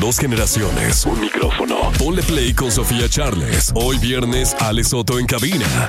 2 generaciones, un micrófono. Ponle play con Sofía Charles. Hoy viernes, Ale Soto en cabina.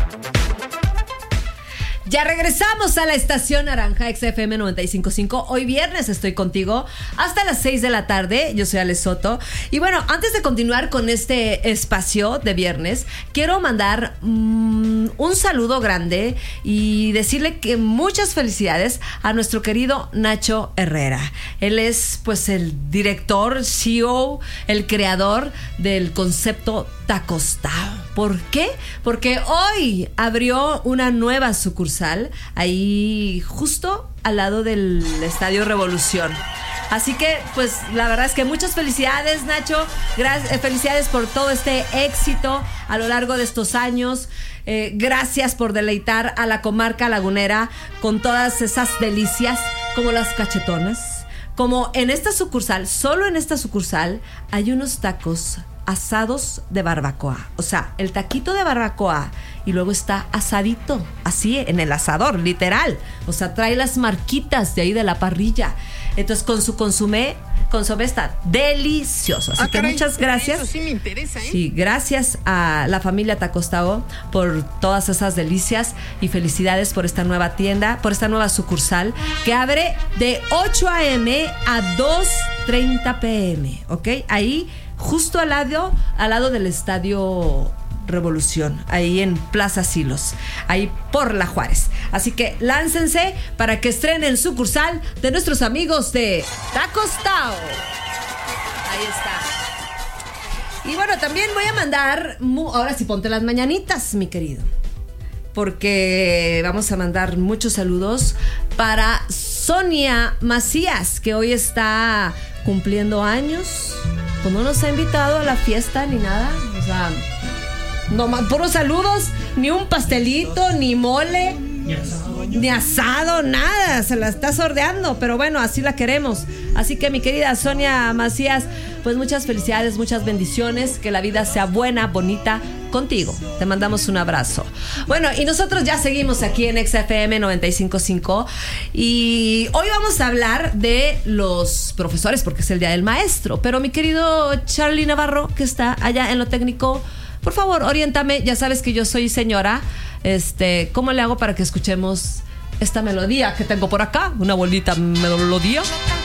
Ya regresamos a la estación naranja XFM 95.5. Hoy viernes estoy contigo hasta las 6 de la tarde. Yo soy Ale Soto. Y bueno, antes de continuar con este espacio de viernes, quiero mandar un saludo grande y decirle que muchas felicidades a nuestro querido Nacho Herrera. Él es pues el director, CEO, el creador del concepto Tacostao. ¿Por qué? Porque hoy abrió una nueva sucursal ahí justo al lado del Estadio Revolución. Así que, pues, la verdad es que muchas felicidades, Nacho. Felicidades por todo este éxito a lo largo de estos años. Gracias por deleitar a la comarca lagunera con todas esas delicias como las cachetonas. Como en esta sucursal, solo en esta sucursal, hay unos tacos asados de barbacoa. O sea, el taquito de barbacoa y luego está asadito, así en el asador, literal. O sea, trae las marquitas de ahí de la parrilla. Entonces, con su consomé está delicioso. Así que caray, muchas gracias. Eso sí me interesa, ¿eh? Sí, gracias a la familia Tacostao por todas esas delicias y felicidades por esta nueva tienda, por esta nueva sucursal que abre de 8 a.m. a 2:30 p.m. ¿Ok? Ahí justo al lado del Estadio Revolución, ahí en Plaza Silos, ahí por La Juárez. Así que láncense para que estrenen sucursal de nuestros amigos de Tacostao. Ahí está. Y bueno, también voy a mandar, ahora sí ponte las mañanitas, mi querido, porque vamos a mandar muchos saludos para Sonia Macías, que hoy está cumpliendo años. Pues no nos ha invitado a la fiesta ni nada. O sea, no más puros saludos, ni un pastelito, ni mole, ni asado, nada. Se la está sordeando, pero bueno, así la queremos. Así que mi querida Sonia Macías, pues muchas felicidades, muchas bendiciones, que la vida sea buena, bonita contigo. Te mandamos un abrazo. Bueno, y nosotros ya seguimos aquí en XFM 95.5 y hoy vamos a hablar de los profesores porque es el Día del Maestro. Pero mi querido Charlie Navarro, que está allá en lo técnico, por favor, oriéntame. Ya sabes que yo soy señora. ¿Cómo le hago para que escuchemos esta melodía que tengo por acá? Una bonita melodía.